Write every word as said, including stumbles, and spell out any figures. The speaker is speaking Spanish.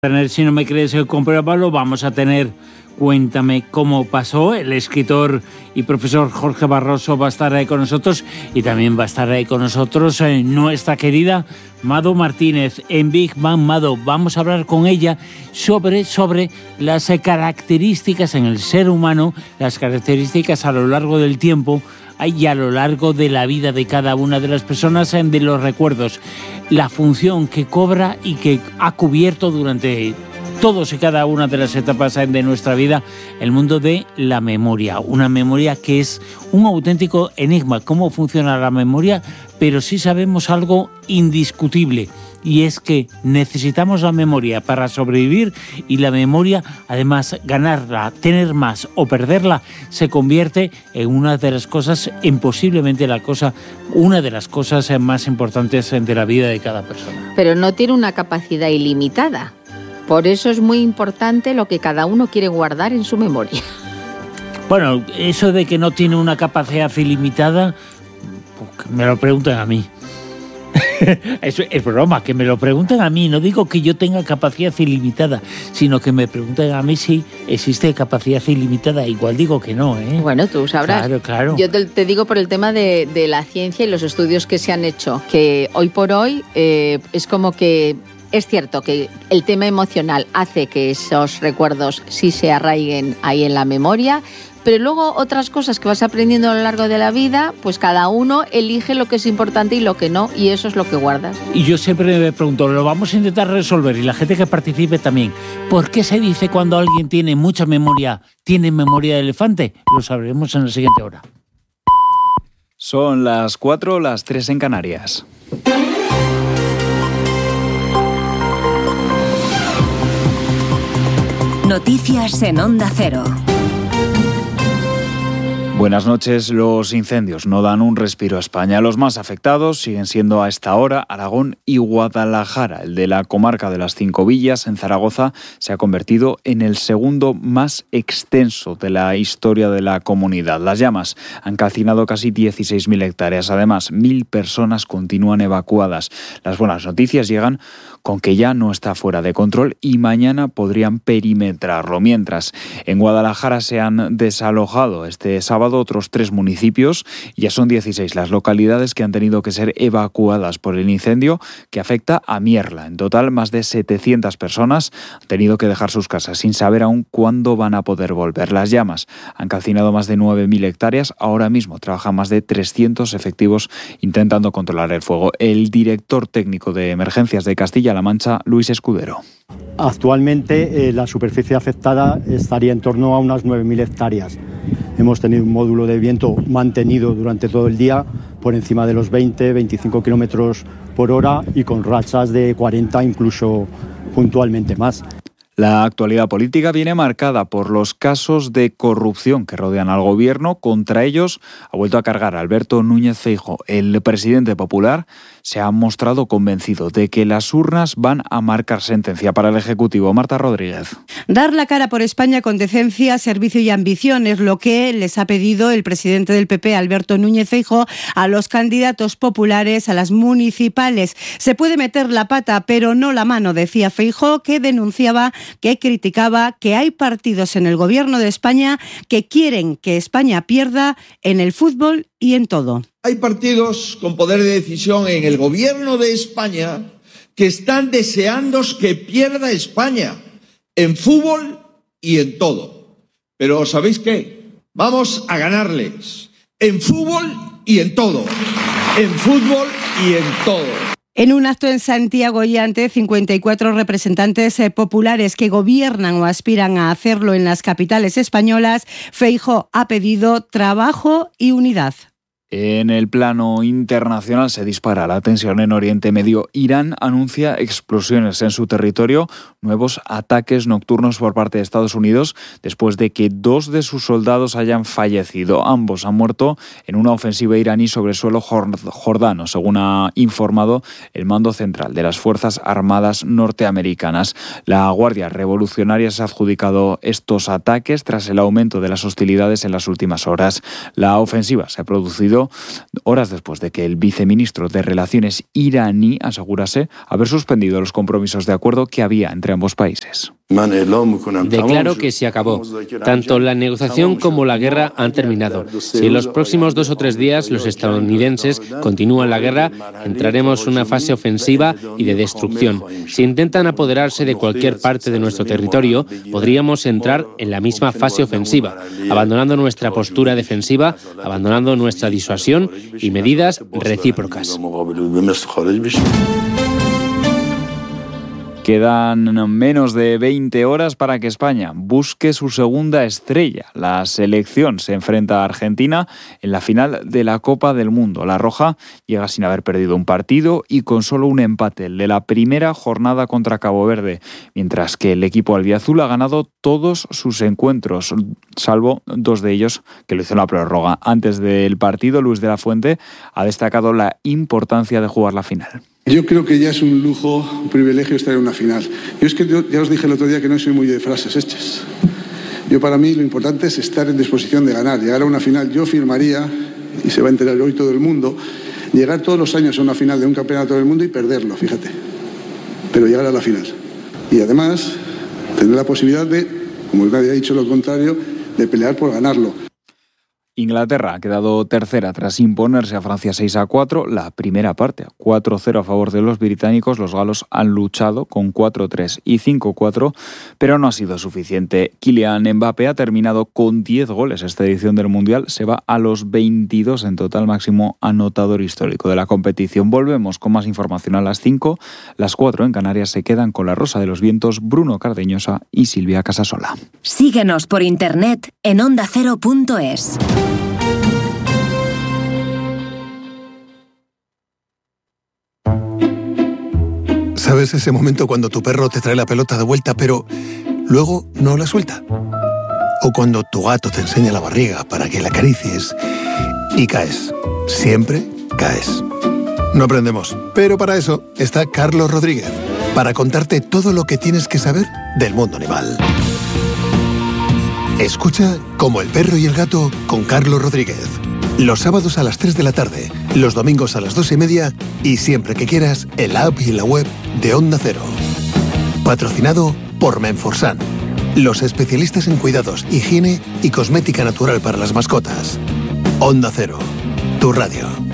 Tener, si no me crees, compruébalo. Vamos a tener Cuéntame cómo pasó. El escritor y profesor Jorge Barroso va a estar ahí con nosotros, y también va a estar ahí con nosotros eh, nuestra querida Mado Martínez en Big Bang. Mado, vamos a hablar con ella sobre, sobre las eh, características en el ser humano, las características a lo largo del tiempo y a lo largo de la vida de cada una de las personas, de los recuerdos, la función que cobra y que ha cubierto durante todos y cada una de las etapas de nuestra vida el mundo de la memoria. Una memoria que es un auténtico enigma. ¿Cómo funciona la memoria? Pero sí sabemos algo indiscutible, y es que necesitamos la memoria para sobrevivir, y la memoria, además, ganarla, tener más o perderla, se convierte en una de las cosas, en posiblemente la cosa, una de las cosas más importantes de la vida de cada persona. Pero no tiene una capacidad ilimitada. Por eso es muy importante lo que cada uno quiere guardar en su memoria. Bueno, eso de que no tiene una capacidad ilimitada, pues me lo preguntan a mí. Eso es broma, que me lo preguntan a mí. No digo que yo tenga capacidad ilimitada, sino que me preguntan a mí si existe capacidad ilimitada. Igual digo que no, ¿eh? Bueno, tú sabrás. Claro, claro. Yo te, te digo por el tema de, de la ciencia y los estudios que se han hecho, que hoy por hoy eh, es como que es cierto que el tema emocional hace que esos recuerdos sí se arraiguen ahí en la memoria, pero luego otras cosas que vas aprendiendo a lo largo de la vida, pues cada uno elige lo que es importante y lo que no, y eso es lo que guardas. Y yo siempre me pregunto, lo vamos a intentar resolver, y la gente que participe también, ¿por qué se dice cuando alguien tiene mucha memoria, tiene memoria de elefante? Lo sabremos en la siguiente hora. Son las cuatro, las tres en Canarias. Noticias en Onda Cero. Buenas noches. Los incendios no dan un respiro a España. Los más afectados siguen siendo a esta hora Aragón y Guadalajara. El de la comarca de las Cinco Villas, en Zaragoza, se ha convertido en el segundo más extenso de la historia de la comunidad. Las llamas han calcinado casi dieciséis mil hectáreas. Además, mil personas continúan evacuadas. Las buenas noticias llegan con que ya no está fuera de control y mañana podrían perimetrarlo. Mientras, en Guadalajara se han desalojado este sábado otros tres municipios, y ya son dieciséis las localidades que han tenido que ser evacuadas por el incendio que afecta a Mierla. En total, más de setecientas personas han tenido que dejar sus casas sin saber aún cuándo van a poder volver. Las llamas han calcinado más de nueve mil hectáreas. Ahora mismo trabajan más de trescientos efectivos intentando controlar el fuego. El director técnico de emergencias de Castilla-La Mancha, Luis Escudero. Actualmente eh, la superficie afectada estaría en torno a unas nueve mil hectáreas. Hemos tenido un módulo de viento mantenido durante todo el día por encima de los veinte, veinticinco kilómetros por hora y con rachas de cuarenta, incluso puntualmente más. La actualidad política viene marcada por los casos de corrupción que rodean al gobierno. Contra ellos ha vuelto a cargar Alberto Núñez Feijóo. El presidente popular se ha mostrado convencido de que las urnas van a marcar sentencia para el Ejecutivo. Marta Rodríguez. Dar la cara por España con decencia, servicio y ambición es lo que les ha pedido el presidente del P P, Alberto Núñez Feijóo, a los candidatos populares a las municipales. Se puede meter la pata, pero no la mano, decía Feijóo, que denunciaba, que criticaba que hay partidos en el gobierno de España que quieren que España pierda en el fútbol y en todo. Hay partidos con poder de decisión en el gobierno de España que están deseando que pierda España en fútbol y en todo. Pero ¿sabéis qué? Vamos a ganarles en fútbol y en todo. En fútbol y en todo. En un acto en Santiago y ante cincuenta y cuatro representantes populares que gobiernan o aspiran a hacerlo en las capitales españolas, Feijóo ha pedido trabajo y unidad. En el plano internacional se dispara la tensión en Oriente Medio. Irán anuncia explosiones en su territorio, nuevos ataques nocturnos por parte de Estados Unidos después de que dos de sus soldados hayan fallecido. Ambos han muerto en una ofensiva iraní sobre suelo jordano, según ha informado el mando central de las Fuerzas Armadas norteamericanas. La Guardia Revolucionaria se ha adjudicado estos ataques tras el aumento de las hostilidades en las últimas horas. La ofensiva se ha producido ello horas después de que el viceministro de Relaciones iraní asegurase haber suspendido los compromisos de acuerdo que había entre ambos países. Declaro que se acabó. Tanto la negociación como la guerra han terminado. Si en los próximos dos o tres días los estadounidenses continúan la guerra, entraremos en una fase ofensiva y de destrucción. Si intentan apoderarse de cualquier parte de nuestro territorio, podríamos entrar en la misma fase ofensiva, abandonando nuestra postura defensiva, abandonando nuestra disuasión y medidas recíprocas. Quedan menos de veinte horas para que España busque su segunda estrella. La selección se enfrenta a Argentina en la final de la Copa del Mundo. La roja llega sin haber perdido un partido y con solo un empate, el de la primera jornada contra Cabo Verde, mientras que el equipo albiazul ha ganado todos sus encuentros, salvo dos de ellos que lo hizo en la prórroga. Antes del partido, Luis de la Fuente ha destacado la importancia de jugar la final. Yo creo que ya es un lujo, un privilegio estar en una final. Yo es que yo, ya os dije el otro día que no soy muy de frases hechas. Yo para mí lo importante es estar en disposición de ganar. Llegar a una final, yo firmaría, y se va a enterar hoy todo el mundo, llegar todos los años a una final de un campeonato del mundo y perderlo, fíjate. Pero llegar a la final. Y además, tener la posibilidad de, como nadie ha dicho lo contrario, de pelear por ganarlo. Inglaterra ha quedado tercera tras imponerse a Francia seis a cuatro. La primera parte, cuatro cero a favor de los británicos. Los galos han luchado con cuatro tres y cinco cuatro, pero no ha sido suficiente. Kylian Mbappé ha terminado con diez goles esta edición del Mundial. Se va a los veintidós en total, máximo anotador histórico de la competición. Volvemos con más información a las cinco. Las cuatro en Canarias se quedan con la Rosa de los Vientos, Bruno Cardeñosa y Silvia Casasola. Síguenos por internet en onda cero punto es. ¿Sabes ese momento cuando tu perro te trae la pelota de vuelta pero luego no la suelta? O cuando tu gato te enseña la barriga para que la acaricies y caes. Siempre caes. No aprendemos, pero para eso está Carlos Rodríguez, para contarte todo lo que tienes que saber del mundo animal. Escucha Como el perro y el gato con Carlos Rodríguez. Los sábados a las tres de la tarde, los domingos a las dos y media y siempre que quieras en la app y en la web de Onda Cero. Patrocinado por Menforsan, los especialistas en cuidados, higiene y cosmética natural para las mascotas. Onda Cero, tu radio.